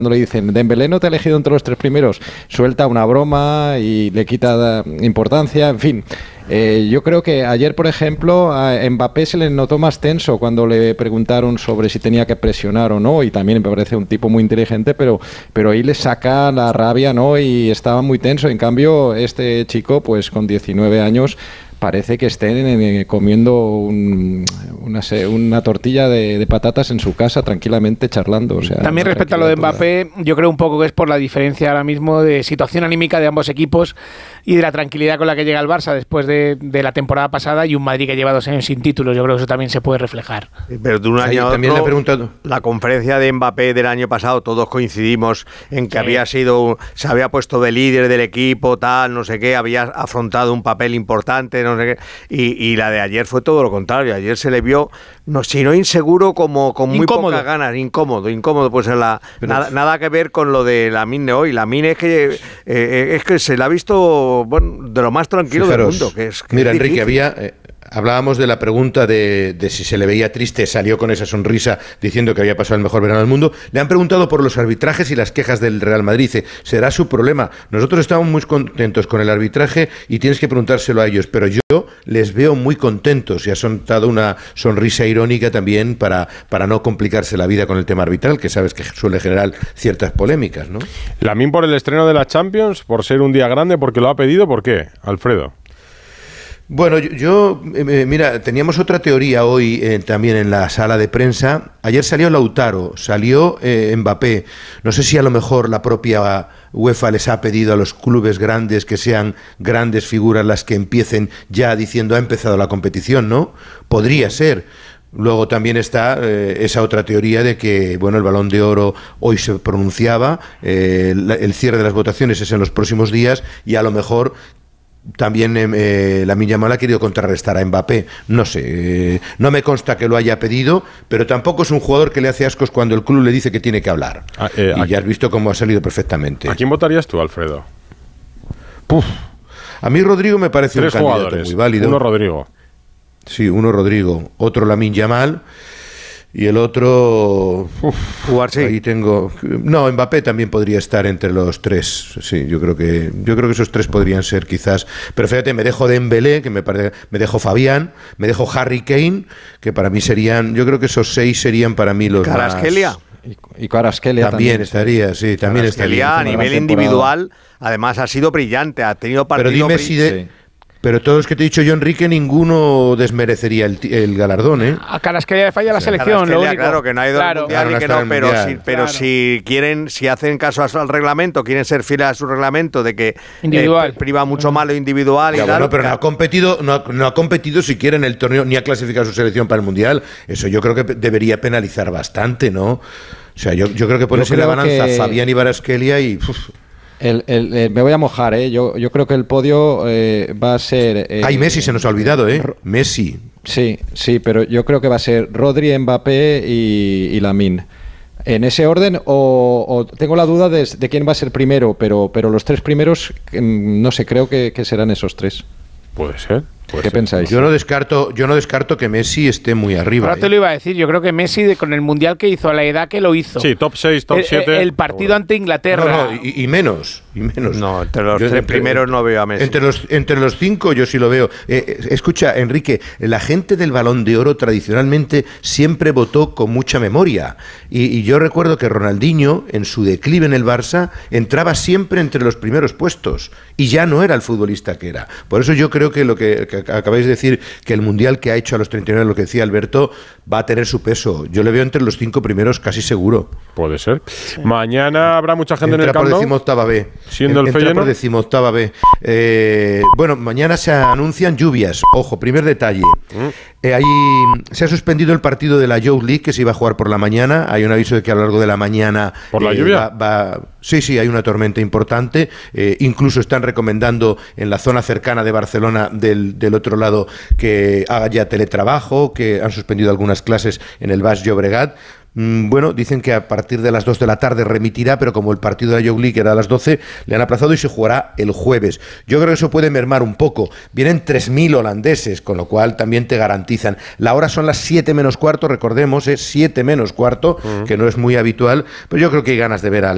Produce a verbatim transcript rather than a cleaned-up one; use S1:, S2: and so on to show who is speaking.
S1: le dicen, Dembélé no te ha elegido entre los tres primeros, suelta una broma y le quita importancia, en fin. Eh, yo creo que ayer, por ejemplo, a Mbappé se le notó más tenso cuando le preguntaron sobre si tenía que presionar o no, y también me parece un tipo muy inteligente, pero, pero ahí le saca la rabia, ¿no? Y estaba muy tenso. En cambio, este chico, pues con diecinueve años, parece que estén comiendo un, una, una tortilla de, de patatas en su casa tranquilamente charlando. O sea,
S2: también respecto a lo de Mbappé, yo creo un poco que es por la diferencia ahora mismo de situación anímica de ambos equipos y de la tranquilidad con la que llega el Barça después de, de la temporada pasada y un Madrid que lleva dos años sin títulos. Yo creo que eso también se puede reflejar.
S3: Pero de un año
S4: sí,
S3: a otro,
S4: también le he preguntado.
S3: La conferencia de Mbappé del año pasado, todos coincidimos en que sí. había sido, se había puesto de líder del equipo, tal, no sé qué, había afrontado un papel importante, no sé qué, y, y la de ayer fue todo lo contrario. Ayer se le vio, no, si no inseguro, como con muy incómodo. pocas ganas, incómodo, incómodo, pues la, nada, nada que ver con lo de Lamine de hoy. Lamine es que eh, es que se la ha visto, bueno, de lo más tranquilo Fijaros, del mundo. Que es, que
S4: mira,
S3: es
S4: Enrique, había... Eh, hablábamos de la pregunta de, de si se le veía triste, salió con esa sonrisa diciendo que había pasado el mejor verano del mundo. Le han preguntado por los arbitrajes y las quejas del Real Madrid. Dice, será su problema. Nosotros estamos muy contentos con el arbitraje y tienes que preguntárselo a ellos, pero yo les veo muy contentos y ha soltado una sonrisa irónica también para, para no complicarse la vida con el tema arbitral, que sabes que suele generar ciertas polémicas, ¿no?
S5: Lamine por el estreno de la Champions, por ser un día grande, porque lo ha pedido, ¿por qué, Alfredo?
S4: Bueno, yo, yo eh, mira, teníamos otra teoría hoy eh, también en la sala de prensa. Ayer salió Lautaro, salió eh, Mbappé. No sé si a lo mejor la propia UEFA les ha pedido a los clubes grandes que sean grandes figuras las que empiecen ya diciendo ha empezado la competición, ¿no? Podría ser. Luego también está eh, esa otra teoría de que, bueno, el Balón de Oro hoy se pronunciaba, eh, la, el cierre de las votaciones es en los próximos días y a lo mejor también eh, Lamine Yamal ha querido contrarrestar a Mbappé. No sé, eh, no me consta que lo haya pedido, pero tampoco es un jugador que le hace ascos cuando el club le dice que tiene que hablar. Ah, eh, y ya has visto cómo ha salido perfectamente.
S5: ¿A quién votarías tú, Alfredo?
S4: Puf, a mí Rodrigo me parece
S5: Tres
S4: un candidato
S5: jugadores,
S4: muy válido.
S5: Uno Rodrigo.
S4: Sí, uno Rodrigo, otro Lamine Yamal. Y el otro, uf, ahí tengo. No, Mbappé también podría estar entre los tres. Sí, yo creo que, yo creo que esos tres podrían ser quizás. Pero fíjate, me dejo Dembélé, que me parece, me dejo Fabián, me dejo Harry Kane, que para mí serían, yo creo que esos seis serían para mí los
S3: Kvaratskhelia.
S4: más. Y Kvaratskhelia también, también estaría, sí, también estaría.
S3: A nivel individual, además ha sido brillante, ha tenido partido.
S4: Pero dime si de, sí. Pero todos los que te he dicho yo, Enrique, ninguno desmerecería el, el galardón, ¿eh?
S2: A Kvaratskhelia le falla la
S3: o sea,
S2: selección, lo único.
S3: Claro, que no ha ido
S2: claro.
S3: al mundial
S4: claro,
S3: y que no, pero,
S4: mundial.
S3: si, pero
S2: claro. si
S3: quieren, si hacen caso al reglamento, quieren ser fieles a su reglamento de que
S2: individual.
S3: Eh, priva mucho más lo individual
S4: ya,
S3: y
S4: bueno,
S3: tal.
S4: Pero no ha competido, no ha, no ha competido siquiera en el torneo, ni ha clasificado su selección para el mundial. Eso yo creo que debería penalizar bastante, ¿no? O sea, yo, yo creo que ponerse la balanza que... Fabián y Kvaratskhelia y... Uf.
S1: El, el, el, me voy a mojar, ¿eh? Yo, yo creo que el podio eh, va a ser... Eh,
S4: Ay, Messi se nos ha olvidado, ¿eh? Messi.
S1: Sí, sí, pero yo creo que va a ser Rodri, Mbappé y, y Lamine. ¿En ese orden? O, o tengo la duda de, de quién va a ser primero, pero, pero los tres primeros, no sé, creo que, que serán esos tres.
S5: Puede ser.
S1: ¿Qué ser. pensáis?
S4: Yo no descarto, yo no descarto que Messi esté muy arriba.
S2: Ahora te lo iba a decir, yo creo que Messi de, con el mundial que hizo, a la edad que lo hizo.
S5: Sí, top seis, top siete.
S2: El, el partido ante Inglaterra.
S4: No, no, y, y menos, y menos.
S3: No, entre los
S4: yo,
S3: tres
S4: entre,
S3: primeros no veo a Messi.
S4: Entre los, entre los cinco yo sí lo veo. Eh, escucha, Enrique, la gente del Balón de Oro tradicionalmente siempre votó con mucha memoria. Y, y yo recuerdo que Ronaldinho, en su declive en el Barça, entraba siempre entre los primeros puestos. Y ya no era el futbolista que era. Por eso yo creo que lo que, que acabáis de decir, que el mundial que ha hecho a los treinta y nueve, lo que decía Alberto, va a tener su peso. Yo le veo entre los cinco primeros casi seguro.
S5: Puede ser. Sí. Mañana habrá mucha gente
S4: entra
S5: en el Camp Nou.
S4: Por decimoctava B.
S5: Siendo el
S4: entra
S5: Feyenoord.
S4: por decimoctava B. Eh, bueno, mañana se anuncian lluvias. Ojo, primer detalle. Mm. Eh, ahí se ha suspendido el partido de la Youth League que se iba a jugar por la mañana. Hay un aviso de que a lo largo de la mañana...
S5: ¿Por la
S4: eh,
S5: lluvia?
S4: Va, va, sí, sí, hay una tormenta importante. Eh, incluso están recomendando en la zona cercana de Barcelona, del, del otro lado, que haga ya teletrabajo, que han suspendido algunas clases en el Baix Llobregat. Bueno, dicen que a partir de las dos de la tarde remitirá, pero como el partido de la Youth League era a las doce, le han aplazado y se jugará el jueves. Yo creo que eso puede mermar un poco. Vienen tres mil holandeses, con lo cual también te garantizan. La hora son las siete menos cuarto, recordemos, es siete menos cuarto, uh-huh. que no es muy habitual, pero yo creo que hay ganas de ver al